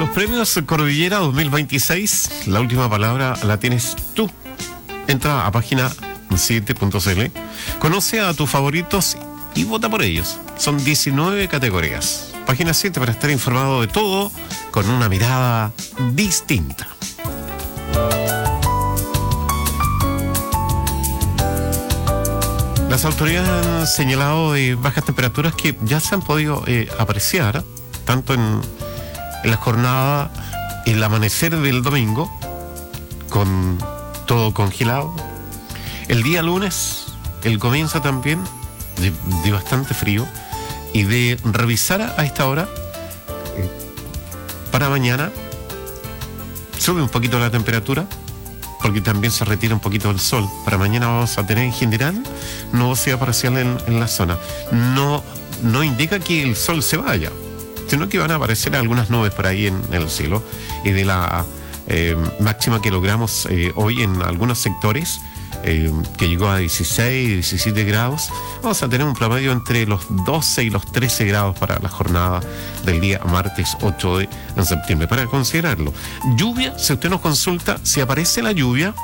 los premios Cordillera 2026, la última palabra la tienes tú. Entra a página 7.cl, conoce a tus favoritos y vota por ellos. Son 19 categorías. Página 7 para estar informado de todo con una mirada distinta. Las autoridades han señalado bajas temperaturas que ya se han podido apreciar tanto en la jornada, el amanecer del domingo, con todo congelado. El día lunes, el comienzo también de bastante frío, y de revisar a esta hora, para mañana, sube un poquito la temperatura, porque también se retira un poquito el sol. Para mañana vamos a tener en general nubosidad parcial en la zona. No indica que el sol se vaya, sino que van a aparecer algunas nubes por ahí en el cielo, y de la máxima que logramos hoy en algunos sectores, que llegó a 16, 17 grados, vamos a tener un promedio entre los 12 y los 13 grados para la jornada del día martes 8 de septiembre, para considerarlo. Lluvia, si usted nos consulta, si aparece la lluvia,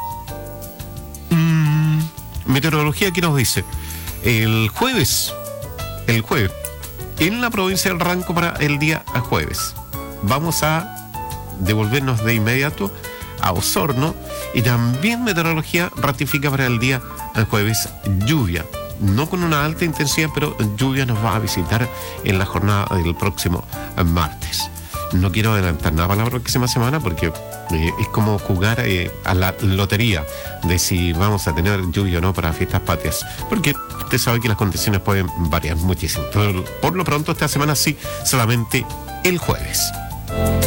meteorología, ¿qué nos dice? El jueves, en la provincia del Ranco para el día jueves. Vamos a devolvernos de inmediato a Osorno, y también meteorología ratifica para el día jueves lluvia, no con una alta intensidad, pero lluvia nos va a visitar en la jornada del próximo martes. No quiero adelantar nada para la próxima semana, porque es como jugar a la lotería de si vamos a tener lluvia o no para fiestas patrias, porque usted sabe que las condiciones pueden variar muchísimo. Pero por lo pronto esta semana sí, solamente el jueves.